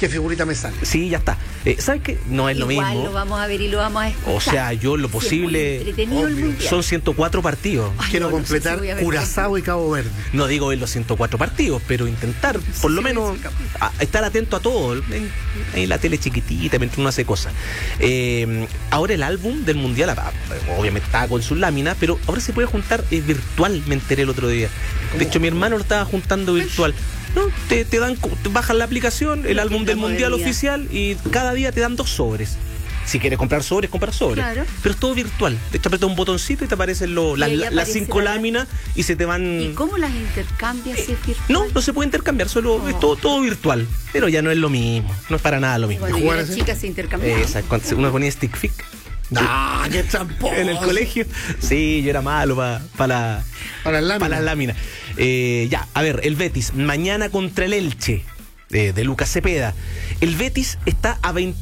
qué figurita me sale. Sí, ya está. ¿Sabes qué? No es lo mismo. Igual lo vamos a ver y lo vamos a escuchar. O sea, yo lo posible... Sí, entretenido el mundial. Son 104 partidos. Ay, Quiero no, no sé completar si voy a ver Curazao y Cabo Verde. No digo ver los 104 partidos, pero intentar, por lo menos, estar atento a todo. En la tele chiquitita, mientras uno hace cosas. Ahora el álbum del mundial, obviamente estaba con sus láminas, pero ahora se puede juntar virtual, me enteré el otro día. De hecho, mi hermano lo estaba juntando virtual. No, te bajan la aplicación, el álbum del mundial oficial, y cada día te dan 2 sobres. Si quieres comprar sobres, comprar sobres. Claro. Pero es todo virtual. De hecho, apretas un botoncito y te aparecen las 5 láminas y se te van... ¿Y cómo las intercambias si es virtual? No se puede intercambiar, solo es todo virtual. Pero ya no es lo mismo, no es para nada lo mismo. Cuando yo era chica se intercambiaba. Exacto, cuando uno ponía stick fix. ¡Ah, qué tramposo! En el colegio. Sí, yo era malo para las láminas. Ya, a ver, el Betis, mañana contra el Elche, de Lucas Cepeda. El Betis está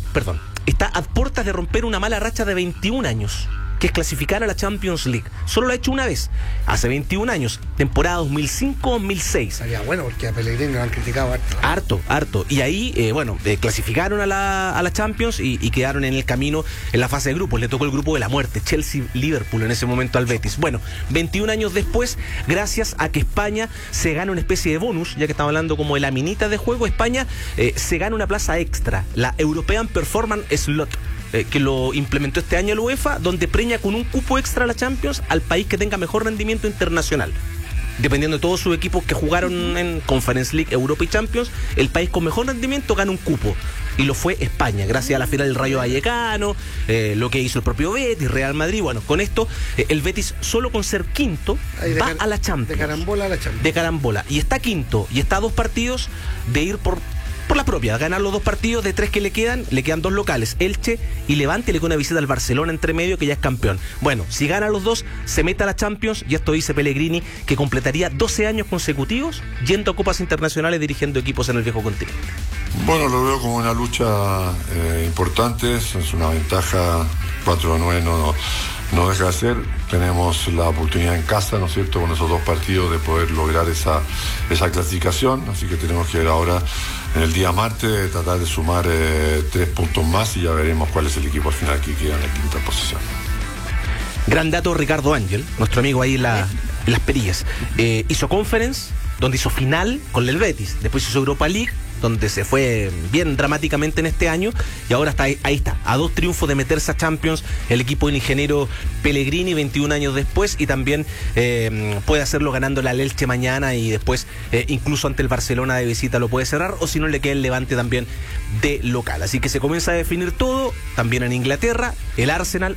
a puertas de romper una mala racha de 21 años, que es clasificar a la Champions League. Solo lo ha hecho una vez, hace 21 años, temporada 2005-2006. Sería bueno, porque a Pellegrini lo han criticado harto. Y ahí, clasificaron a la Champions y quedaron en el camino en la fase de grupos. Le tocó el grupo de la muerte, Chelsea-Liverpool en ese momento al Betis. Bueno, 21 años después, gracias a que España se gana una especie de bonus, ya que estamos hablando como de la minita de juego, España se gana una plaza extra, la European Performance Slot, que lo implementó este año la UEFA, donde premia con un cupo extra a la Champions al país que tenga mejor rendimiento internacional. Dependiendo de todos sus equipos que jugaron en Conference League, Europa y Champions, el país con mejor rendimiento gana un cupo. Y lo fue España, gracias a la final del Rayo Vallecano, lo que hizo el propio Betis, Real Madrid. Bueno, con esto, el Betis, solo con ser quinto, va a la Champions. De carambola a la Champions. De carambola. Y está quinto, y está a 2 partidos de ir por la propia, ganar los 2 partidos de 3 que le quedan 2 locales, Elche y Levante, le queda una visita al Barcelona entre medio, que ya es campeón. Bueno, si gana los 2, se mete a la Champions, y esto dice Pellegrini, que completaría 12 años consecutivos yendo a copas internacionales dirigiendo equipos en el viejo continente. Bueno, lo veo como una lucha importante, es una ventaja, 4-9 no deja de ser. Tenemos la oportunidad en casa, ¿no es cierto?, con esos 2 partidos de poder lograr esa clasificación, así que tenemos que ver ahora en el día martes, tratar de sumar 3 puntos más, y ya veremos cuál es el equipo al final que queda en la quinta posición. Gran dato, Ricardo Ángel, nuestro amigo ahí en las perillas. Hizo Conference, donde hizo final con el Betis, después hizo Europa League, donde se fue bien dramáticamente en este año, y ahora ahí está, a 2 triunfos de meterse a Champions, el equipo del ingeniero Pellegrini 21 años después, y también puede hacerlo ganándole al Elche mañana, y después incluso ante el Barcelona de visita lo puede cerrar, o si no le queda el Levante también de local. Así que se comienza a definir todo, también en Inglaterra, el Arsenal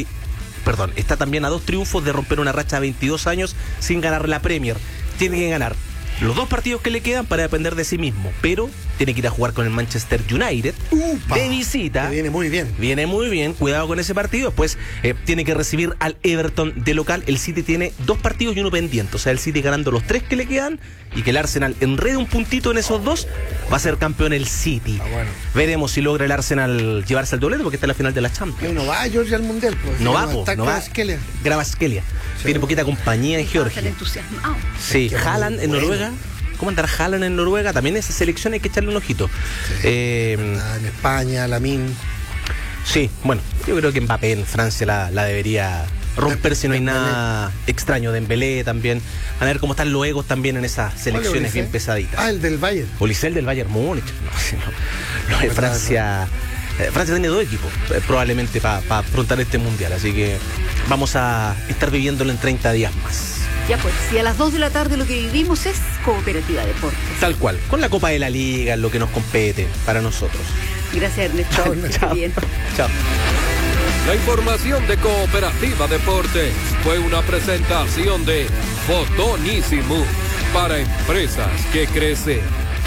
está también a 2 triunfos de romper una racha de 22 años sin ganar la Premier. Tiene que ganar los 2 partidos que le quedan para depender de sí mismo, pero tiene que ir a jugar con el Manchester United de visita. Viene muy bien, cuidado con ese partido. Después tiene que recibir al Everton de local. El City tiene 2 partidos y 1 pendiente, o sea, el City ganando los 3 que le quedan, y que el Arsenal enrede un puntito en esos 2, va a ser campeón el City. Bueno. Veremos si logra el Arsenal llevarse al doblete, porque está en la final de la Champions. No va Georgia al Mundial, pues. No va. Kvaratskhelia. Sí, tiene poquita compañía en Georgia. Sí, Haaland en Noruega. ¿Cómo andará Haaland en Noruega? También esa selección hay que echarle un ojito. Sí, en España, Lamine. Sí, bueno, yo creo que Mbappé en Francia la debería romper si no hay nada extraño. Dembélé también. A ver cómo están los egos también en esas selecciones bien pesaditas. El del Bayern. Olise, el del Bayern Múnich. No, en Francia. Francia tiene 2 equipos probablemente para afrontar este mundial, así que vamos a estar viviéndolo en 30 días más. Ya pues, y a las 2 de la tarde lo que vivimos es Cooperativa Deportes. Tal cual, con la Copa de la Liga, lo que nos compete para nosotros. Gracias, Ernesto. Chao. Bien. Chao. La información de Cooperativa Deportes fue una presentación de Fotonísimo para empresas que crecen.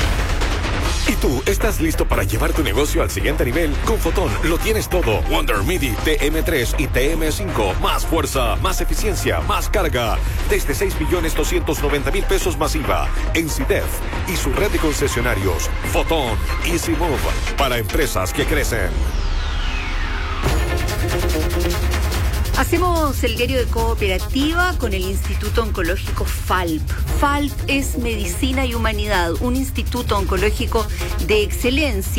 ¿Y tú estás listo para llevar tu negocio al siguiente nivel? Con Fotón lo tienes todo. Wonder MIDI TM3 y TM5. Más fuerza, más eficiencia, más carga. Desde 6.290.000 pesos masiva. En CIDEF y su red de concesionarios. Fotón Easy Move para empresas que crecen. Hacemos el diario de Cooperativa con el Instituto Oncológico FALP. FALP es Medicina y Humanidad, un instituto oncológico de excelencia